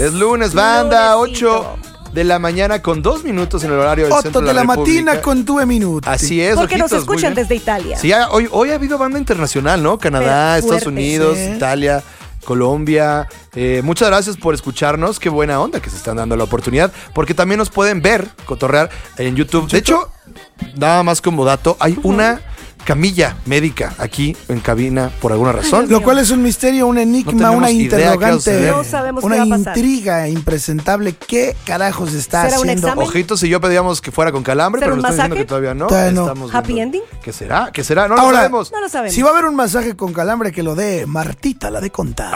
Es lunes, banda, 8 de la mañana con 2 minutos en el horario del 8 centro de la República. mattina con 2 minuti. Así es, Porque ojitos, nos escuchan desde Italia. Sí, hoy ha habido banda internacional, ¿no? Canadá, Pero Estados fuerte, Unidos, sí. Italia, Colombia. Muchas gracias por escucharnos. Qué buena onda que se están dando la oportunidad. Porque también nos pueden ver, cotorrear en YouTube. De hecho, nada más como dato, hay una camilla médica aquí en cabina por alguna razón. Lo cual es un misterio, un No enigma, tenemos una idea qué va a interrogante, suceder. No sabemos una qué va a pasar. intriga impresentable. ¿Qué carajos está ¿Será un haciendo? examen? Ojitos, y yo pedíamos que fuera con calambre, ¿Será pero un nos están diciendo masaje? que todavía no. Todavía no. Estamos ¿Happy viendo. ending? ¿Qué será? ¿Qué será? No lo Ahora, sabemos. No lo sabemos. Si va a haber un masaje con calambre, que lo dé Martita, la de contar.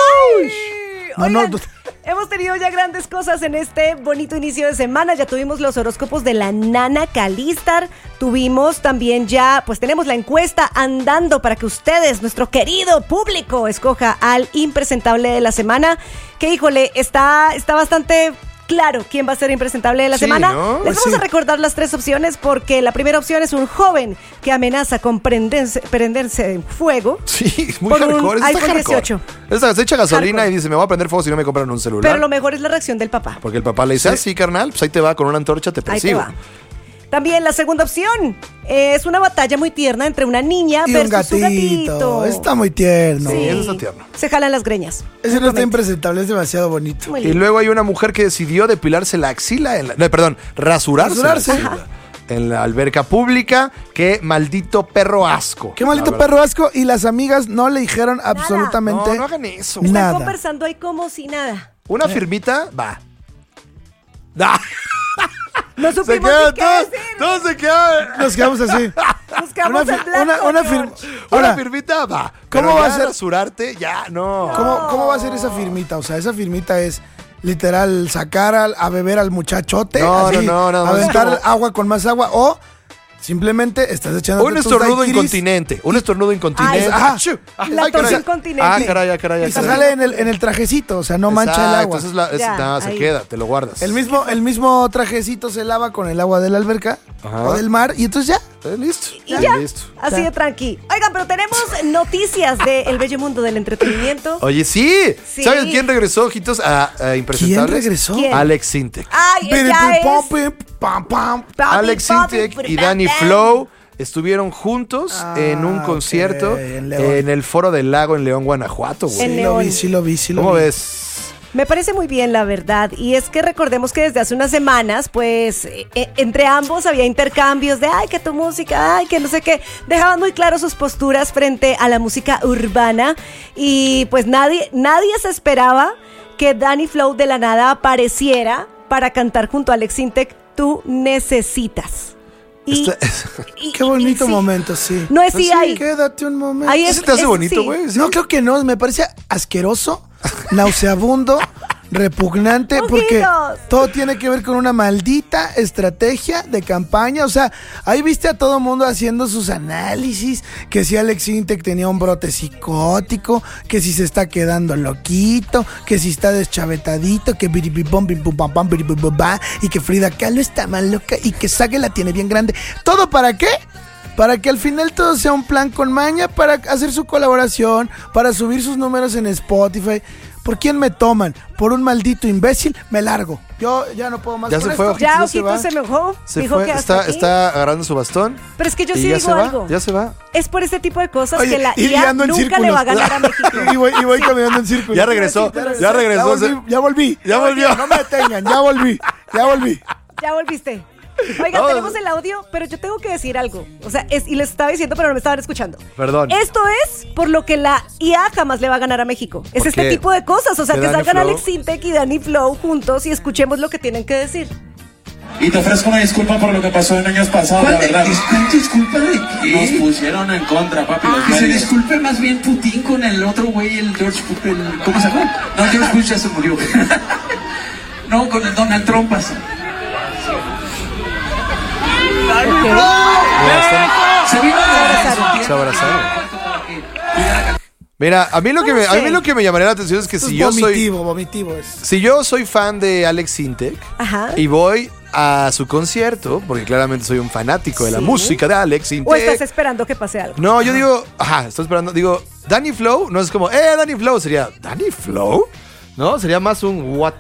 No, Oigan, no. hemos tenido ya grandes cosas en este bonito inicio de semana. Ya tuvimos los horóscopos de la Nana Calistar. Tuvimos también ya, pues tenemos la encuesta andando para que ustedes, nuestro querido público, escoja al impresentable de la semana. Que híjole, está bastante claro quién va a ser impresentable de la Sí, semana. ¿no? Les vamos Sí. a recordar las 3 opciones porque la primera opción es un joven que amenaza con prenderse en fuego. Sí, es muy Por un hardcore. Está iPhone hardcore. 18. Esta se echa gasolina Hardcore. y dice, me voy a prender fuego si no me compran un celular. Pero lo mejor es la reacción del papá. Porque el papá le dice, sí, carnal, pues ahí te va con una antorcha, te Ahí te persigo. va. También la segunda opción es una batalla muy tierna entre una niña Y un versus gatito. un gatito. Está muy tierno. Sí, eso está tierno. Se jalan las greñas. Ese no está impresentable, es demasiado bonito. Muy Y lindo. luego hay una mujer que decidió depilarse la axila, rasurarse Rasurarse. la axila en la alberca pública. Qué maldito perro asco. Qué maldito La verdad. perro asco. Y las amigas no le dijeron absolutamente No, no hagan eso. Están nada. conversando ahí como si nada. Una firmita, va. Ah, No se supimos queda, ni qué decir. todos se quedan. Nos quedamos así. Nos quedamos en blanco, una George. Una Ahora, firmita, va. ¿cómo Pero va ya a ser? rasurarte? Ya, no. ¿Cómo va a ser esa firmita? O sea, esa firmita es literal sacar a beber al muchachote, No, así, no, nada más aventar es como- agua con más agua, o simplemente estás echando Un estornudo incontinente. Un estornudo incontinente. Ay, ajá. Achú. La tos caray. incontinente. Ah, caray, caray. y se caray. sale en el trajecito, o sea, no mancha el agua. Entonces Ya, se ahí. queda, te lo guardas. El mismo trajecito se lava con el agua de la alberca Ajá. o del mar y entonces ya. Listo. Y ya, Listo. así de tranqui. Oigan, pero tenemos noticias del bello mundo del entretenimiento. Oye, sí. Sí. ¿Sabes quién regresó, ojitos, a Impresentables? ¿Quién regresó? ¿Quién? Alex Sintek. Ay, ella es Pam, pam. Papi, Alex papi, Sintek y bam, Danny bam. Flow estuvieron juntos Ah, en un ok, concierto en León. en el Foro del Lago en León, Guanajuato, güey. En Sí León. lo vi. ¿Cómo ves? Me parece muy bien, la verdad. Y es que recordemos que desde hace unas semanas, pues, entre ambos había intercambios de, ay, que tu música, ay, que no sé qué. Dejaban muy claro sus posturas frente a la música urbana. Y pues nadie se esperaba que Danny Flow de la nada apareciera para cantar junto a Alex Sintek, Tú Necesitas. Y, Qué bonito sí. momento, sí. No es sí, hay. Quédate un momento. Ahí ¿Ese te hace eso bonito, sí. güey? ¿Sí? No, creo que no. Me parece asqueroso, nauseabundo, repugnante, porque Ojitos. todo tiene que ver con una maldita estrategia de campaña. O sea, ahí viste a todo mundo haciendo sus análisis, que si Alex Sintek tenía un brote psicótico, que si se está quedando loquito, que si está deschavetadito, que biribibom, bim, bum, bam, bam, biribibobá, y que Frida Kahlo está mal loca y que Sage la tiene bien grande. ¿Todo para qué? Para que al final todo sea un plan con maña, para hacer su colaboración, para subir sus números en Spotify. ¿Por quién me toman? ¿Por un maldito imbécil? Me largo. Yo ya no puedo más Ya con se fue, esto. Ojitos, Ya, ya se Ojito va. se enojó. Se Dijo fue, que hasta aquí. está agarrando su bastón. Pero es que yo y sí ya digo se va, algo. ya se va. Es por este tipo de cosas Oye, que la y IA ando en nunca le va a ganar a México. Y voy caminando en círculos. Ya regresó, ya regresó. Ya volví. Ya volvió. No me detengan, ya volví. Ya volviste. Oigan, Vamos. tenemos el audio, pero yo tengo que decir algo. O sea, y les estaba diciendo, pero no me estaban escuchando. Perdón. Esto es por lo que la IA jamás le va a ganar a México. Es ¿Por este qué? tipo de cosas. O sea, ¿Que que Danny salgan Flow? Alex Sintek y Danny Flow juntos y escuchemos lo que tienen que decir. Y te ofrezco una disculpa por lo que pasó en años pasados, la verdad. ¿Disculpa de Nos qué? pusieron en contra, papi. los Que se medios. disculpe más bien Putin con el otro güey, el George ¿cómo se llama? No, George Bush ya se murió. No, con el Donald Trump pasó. Se vino a Se abrazaron. Mira, a mí lo que me llamaría la atención es que Esto si es yo soy vomitivo es. si yo soy fan de Alex Sintek Ajá. y voy a su concierto, porque claramente soy un fanático de la Sí. música de Alex ¿O Sintek. estás esperando que pase algo? No, yo digo, estoy esperando, digo, Danny Flow, no es como, Danny Flow, sería, ¿Danny Flow? ¿no? Sería más un what.